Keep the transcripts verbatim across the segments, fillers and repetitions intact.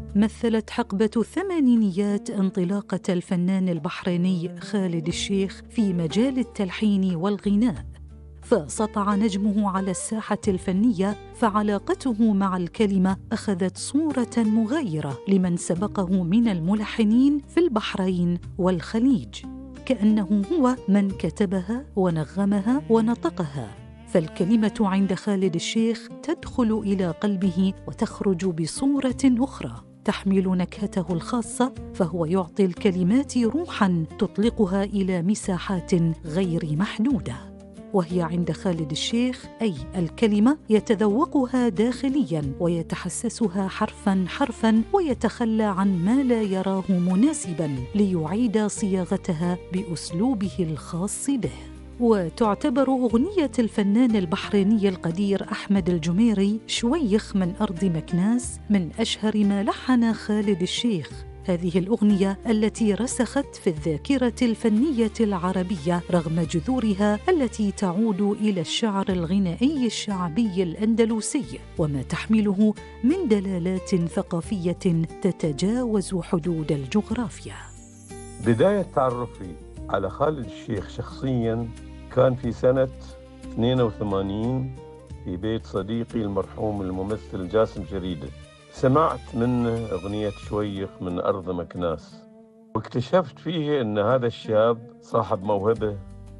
مثلت حقبة الثمانينيات انطلاقة الفنان البحريني خالد الشيخ في مجال التلحين والغناء، فسطع نجمه على الساحة الفنية، فعلاقته مع الكلمة أخذت صورة مغايرة لمن سبقه من الملحنين في البحرين والخليج، كأنه هو من كتبها ونغمها ونطقها. فالكلمة عند خالد الشيخ تدخل إلى قلبه وتخرج بصورة أخرى تحمل نكهته الخاصة، فهو يعطي الكلمات روحاً تطلقها إلى مساحات غير محدودة. وهي عند خالد الشيخ أي الكلمة يتذوقها داخلياً ويتحسسها حرفاً حرفاً، ويتخلى عن ما لا يراه مناسباً ليعيد صياغتها بأسلوبه الخاص به. وتعتبر أغنية الفنان البحريني القدير أحمد الجميري شويخ من أرض مكناس من أشهر ما لحن خالد الشيخ. هذه الأغنية التي رسخت في الذاكرة الفنية العربية رغم جذورها التي تعود إلى الشعر الغنائي الشعبي الأندلسي وما تحمله من دلالات ثقافية تتجاوز حدود الجغرافيا. بداية تعرفي على خالد الشيخ شخصياً كان في سنة اثنين وثمانين في بيت صديقي المرحوم الممثل جاسم جريدة. سمعت منه أغنية شويخ من أرض مكناس، واكتشفت فيه أن هذا الشاب صاحب موهبة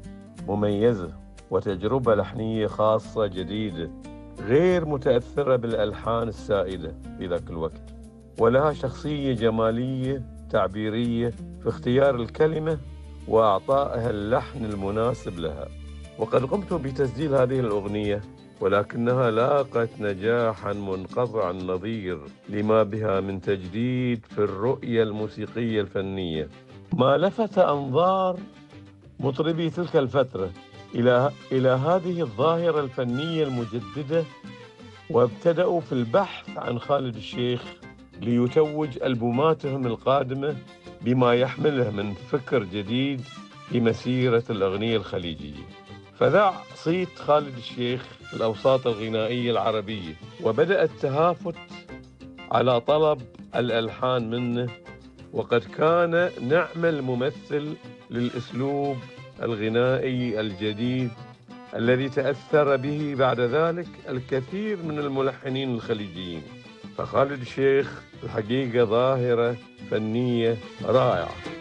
مميزة وتجربة لحنية خاصة جديدة غير متأثرة بالألحان السائدة في ذاك الوقت، ولها شخصية جمالية تعبيرية في اختيار الكلمة وأعطائها اللحن المناسب لها. وقد قمت بتسجيل هذه الأغنية، ولكنها لاقت نجاحاً منقطع النظير لما بها من تجديد في الرؤية الموسيقية الفنية، ما لفت أنظار مطربي تلك الفترة إلى إلى هذه الظاهرة الفنية المجددة، وابتدأوا في البحث عن خالد الشيخ ليتوج ألبوماتهم القادمة بما يحمله من فكر جديد في مسيرة الأغنية الخليجية. فذاع صيت خالد الشيخ في الأوساط الغنائية العربية، وبدأ التهافت على طلب الألحان منه، وقد كان نعم الممثل للأسلوب الغنائي الجديد الذي تأثر به بعد ذلك الكثير من الملحنين الخليجيين. فخالد الشيخ الحقيقة ظاهرة فنية رائعة.